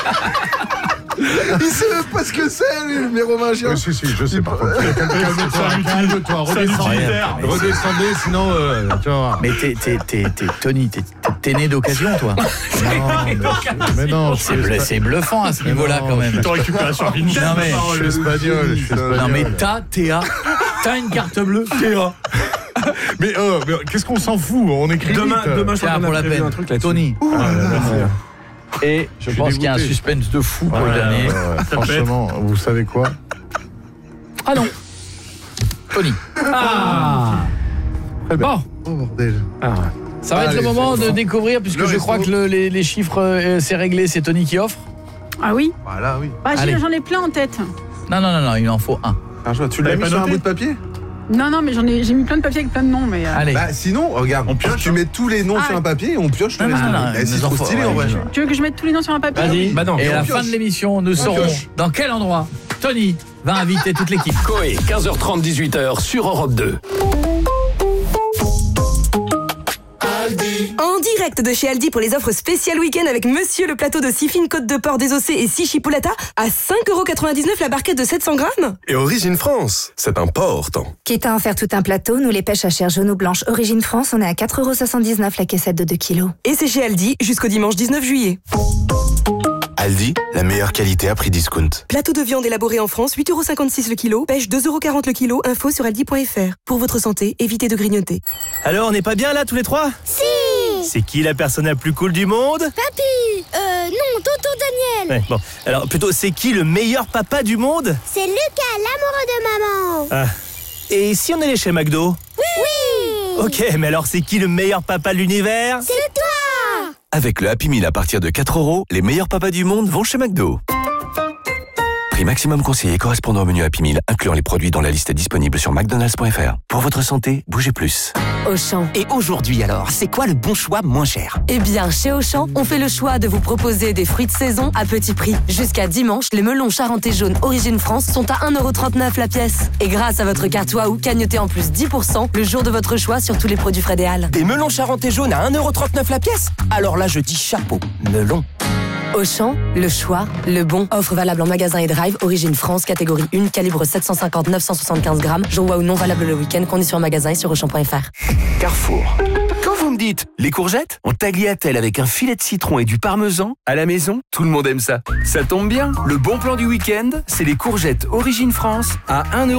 Il sait même pas ce que c'est, lui, le mérovingien. Oui, si, je sais pas. Calme-toi, redescendez, sinon, tu vas voir. Mais Tony, t'es né d'occasion, toi. Mais non, C'est bluffant à ce niveau-là, quand même. Ton récupération rapide. Non, mais je suis espagnol. Non, mais t'as une carte bleue, Théa. Mais qu'est-ce qu'on s'en fout? On écrit Demain, je Tiens, crois qu'on pour a la prévu peine, un truc là-dessus. Tony. Merci. Et je suis pense qu'il y a un dégoûté. suspense de fou pour le dernier. Franchement, vous savez quoi? Ah non. Tony. Très bien. Bon, Oh bordel. ça va être Allez, le moment c'est de bon. découvrir, puisque Le je crois resto. que les chiffres, c'est réglé, c'est Tony qui offre. Ah oui. Voilà, oui. Bah, Allez. j'en ai plein en tête. Non, il en faut un. Tu l'as T'avais mis pas sur un noté bout de papier? Non, mais j'ai mis plein de papiers avec plein de noms, mais. Allez. Bah sinon, regarde, On pioche, tu mets tous les noms Ah. sur un papier et on pioche tous les Non, noms. C'est nous en trop faut- stylé en vrai. Tu veux que je mette tous les noms sur un papier? Vas-y. Bah non, Et à la on fin pioche. de l'émission, nous saurons pioche. dans quel endroit Tony va inviter toute l'équipe. Coé, 15h30, 18h sur Europe 2. En direct de chez Aldi pour les offres spéciales week-end avec Monsieur le plateau de 6 fines côtes de porc désossées et 6 chipolata à 5,99€ la barquette de 700 grammes. Et Origine France, c'est important. Quitte à en faire tout un plateau, nous les pêches à chair jaune ou blanche Origine France, on est à 4,79€ la caissette de 2 kilos. Et c'est chez Aldi jusqu'au dimanche 19 juillet. Aldi, la meilleure qualité à prix discount. Plateau de viande élaboré en France, 8,56€ le kilo. Pêche 2,40€ le kilo. Info sur aldi.fr. Pour votre santé, évitez de grignoter. Alors, on n'est pas bien là tous les trois? Si. C'est qui la personne la plus cool du monde? Papy. Non, Tonton Daniel. Ouais, bon. Alors, plutôt, c'est qui le meilleur papa du monde? C'est Lucas, l'amoureux de maman. Ah. Et si on allait chez McDo? Oui. Ok, mais alors c'est qui le meilleur papa de l'univers? C'est toi. Avec le Happy Meal à partir de 4€, les meilleurs papas du monde vont chez McDo. Prix maximum conseillé correspondant au menu Happy Meal, incluant les produits dans la liste disponible sur McDonald's.fr. Pour votre santé, bougez plus. Auchan. Et aujourd'hui alors, c'est quoi le bon choix moins cher? Eh bien, chez Auchan, on fait le choix de vous proposer des fruits de saison à petit prix. Jusqu'à dimanche, les melons charentais jaunes Origine France sont à 1,39€ la pièce. Et grâce à votre carte Waouh, cagnotez en plus 10% le jour de votre choix sur tous les produits Frédéal. Des melons charentais jaunes à 1,39€ la pièce? Alors là, je dis chapeau, melon. Auchan, le choix, le bon. Offre valable en magasin et drive, Origine France, catégorie 1, calibre 750-975 grammes. Jour Waouh non valable le week-end, conditions en magasin et sur Auchan.fr. Carrefour. Quand vous me dites les courgettes en tagliatelle avec un filet de citron et du parmesan, à la maison, tout le monde aime ça. Ça tombe bien, le bon plan du week-end, c'est les courgettes Origine France à 1€.